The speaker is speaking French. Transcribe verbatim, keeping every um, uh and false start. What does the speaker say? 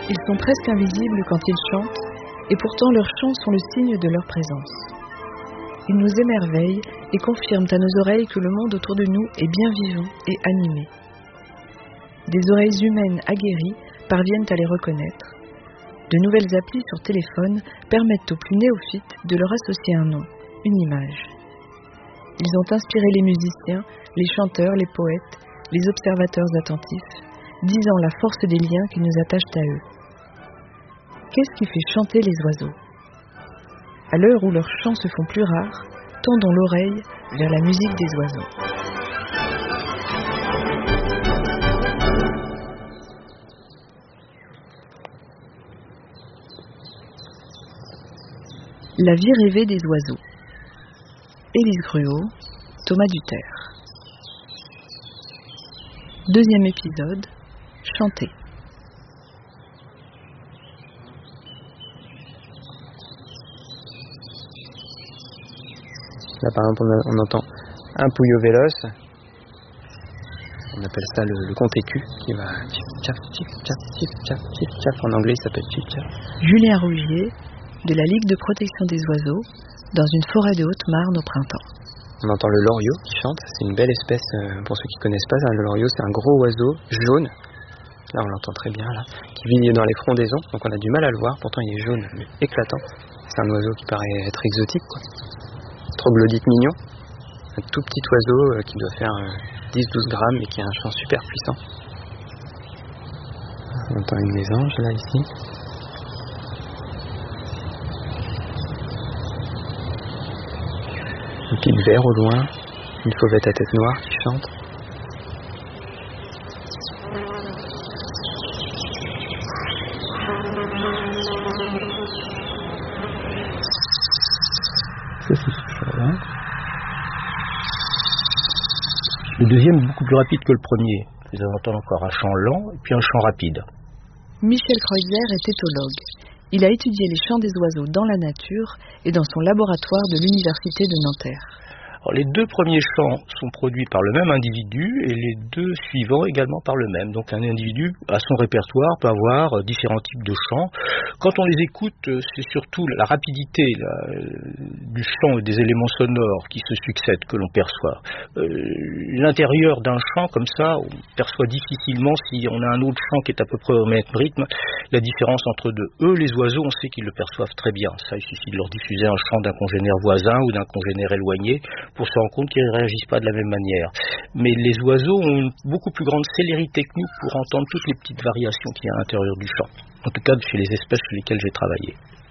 Ils sont presque invisibles quand ils chantent, et pourtant leurs chants sont le signe de leur présence. Ils nous émerveillent et confirment à nos oreilles que le monde autour de nous est bien vivant et animé. Des oreilles humaines aguerries parviennent à les reconnaître. De nouvelles applis sur téléphone permettent aux plus néophytes de leur associer un nom, une image. Ils ont inspiré les musiciens, les chanteurs, les poètes, les observateurs attentifs, disant la force des liens qui nous attachent à eux. Qu'est-ce qui fait chanter les oiseaux ? À l'heure où leurs chants se font plus rares, tendons l'oreille vers la musique des oiseaux. La vie rêvée des oiseaux. Élise Gruau, Thomas Duterre. Deuxième épisode, chanter. Là, par exemple, on, a, on entend un pouillot véloce. On appelle ça le, le compte écu, qui va tchip-tchap, tchip-tchap, tchip-tchap, tchip-tchap. En anglais, il s'appelle tchip-tchap. Julien Rougier, de la Ligue de protection des oiseaux, dans une forêt de Haute-Marne au printemps. On entend le loriot qui chante. C'est une belle espèce, euh, pour ceux qui ne connaissent pas, le loriot, c'est un gros oiseau jaune. Là, on l'entend très bien, là, qui vit dans les frondaisons, donc on a du mal à le voir. Pourtant, il est jaune, mais éclatant. C'est un oiseau qui paraît être exotique, quoi. Troglodyte mignon, un tout petit oiseau euh, qui doit faire euh, dix à douze grammes et qui a un chant super puissant. On entend une mésange là ici. Un petit vert au loin, une fauvette à tête noire qui chante. Ça, c'est ce chant-là. Le deuxième est beaucoup plus rapide que le premier. Vous allez entendre encore un chant lent et puis un chant rapide. Michel Kreuzer est éthologue. Il a étudié les chants des oiseaux dans la nature et dans son laboratoire de l'Université de Nanterre. Alors, les deux premiers chants sont produits par le même individu et les deux suivants également par le même. Donc un individu à son répertoire peut avoir différents types de chants. Quand on les écoute, c'est surtout la rapidité la, du chant et des éléments sonores qui se succèdent que l'on perçoit. Euh, l'intérieur d'un chant comme ça, on perçoit difficilement si on a un autre chant qui est à peu près au même rythme, la différence entre deux. Eux, les oiseaux, on sait qu'ils le perçoivent très bien. Ça, il suffit de leur diffuser un chant d'un congénère voisin ou d'un congénère éloigné pour se rendre compte qu'ils ne réagissent pas de la même manière. Mais les oiseaux ont une beaucoup plus grande célérité que nous pour entendre toutes les petites variations qu'il y a à l'intérieur du chant. En tout cas, chez les espèces sur lesquelles j'ai travaillé.